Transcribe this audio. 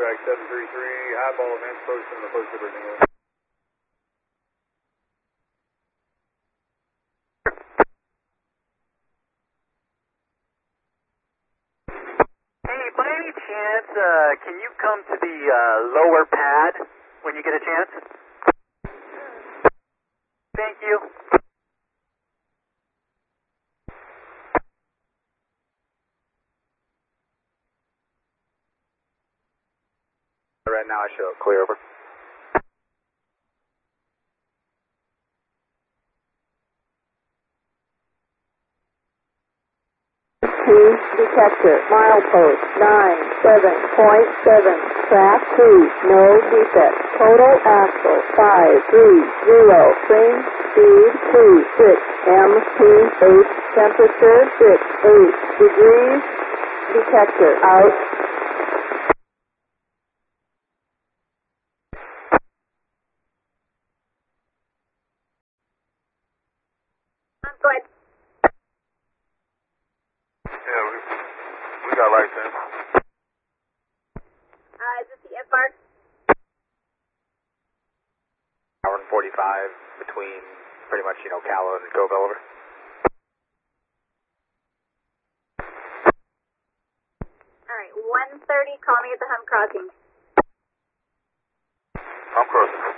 track 733, highball events posted in the posted bridging area. Hey, by any chance, can you come to the lower pad when you get a chance? Thank you. Right now I show clear over. Detector, milepost 97.7, track 2, no defect, total axle 530, frame speed 26, MPH, temperature 68 degrees, detector out. Go ahead. Yeah, we got license. Is this the FR? Hour and 45 between pretty much, Callow and Covell, over. Alright, 1:30, call me at the hump crossing. I'm crossing.